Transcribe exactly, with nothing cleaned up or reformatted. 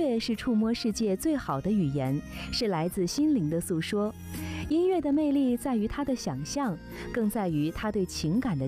乐是触摸世界最好的语言，是来自心灵的诉说。音乐的魅力在于它的想象，更在于它对情感的